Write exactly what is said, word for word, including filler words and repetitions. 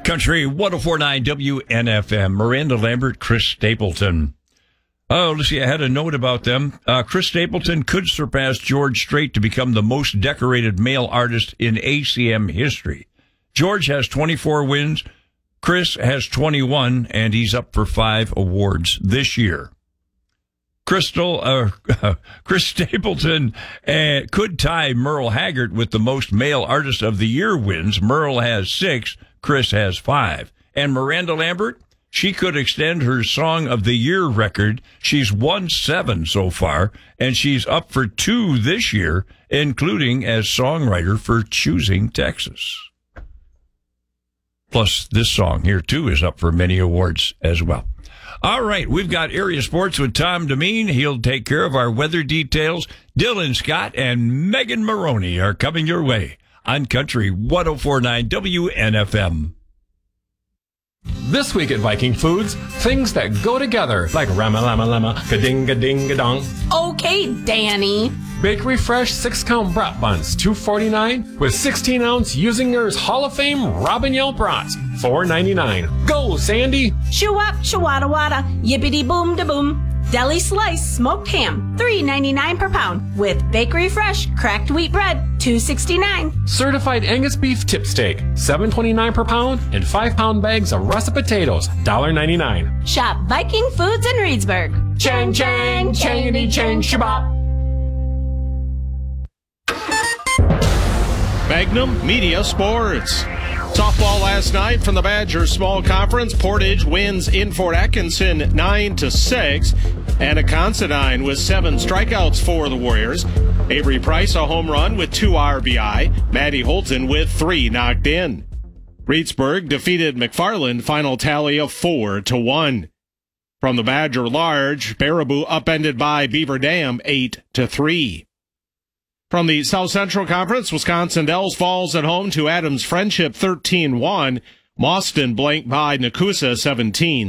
Country one oh four point nine W N F M. Miranda Lambert, Chris Stapleton. Oh, let's see, I had a note about them. Uh, Chris Stapleton could surpass George Strait to become the most decorated male artist in A C M history. George has twenty-four wins. Chris has twenty-one, and he's up for five awards this year. Crystal, uh, Chris Stapleton uh, could tie Merle Haggard with the most male artist of the year wins. Merle has six, Chris has five. And Miranda Lambert, she could extend her Song of the Year record. She's won seven so far, and she's up for two this year, including as songwriter for Choosing Texas. Plus, this song here, too, is up for many awards as well. All right, we've got Area Sports with Tom Demeen. He'll take care of our weather details. Dylan Scott and Megan Maroney are coming your way on Country one oh four point nine W N F M. This week at Viking Foods, things that go together, like rama-lama-lama, ka-ding-a-ding-a-dong. Okay, Danny. Bakery Fresh six-count brat buns, two forty-nine, with sixteen ounce Using Yours Hall of Fame Robin Yell brats, four ninety-nine. Go, Sandy! Shoo-wop, shoo-wada-wada, yippity-boom-da-boom. Deli Slice Smoked Ham, three ninety-nine per pound, with Bakery Fresh Cracked Wheat Bread, two sixty-nine. Certified Angus Beef Tip Steak, seven twenty-nine per pound, and five pound bags of russet potatoes, one ninety-nine. Shop Viking Foods in Reedsburg. Chang, chang, changity, chang, shabop. Magnum Media Sports. Softball last night from the Badgers Small Conference. Portage wins in Fort Atkinson nine to six. Anna Considine with seven strikeouts for the Warriors. Avery Price a home run with two R B I. Maddie Holton with three knocked in. Reedsburg defeated McFarland, final tally of four to one. From the Badger Large, Baraboo upended by Beaver Dam eight to three. From the South Central Conference, Wisconsin Dells falls at home to Adams Friendship thirteen one. Mauston blanked by Nakusa seventeen.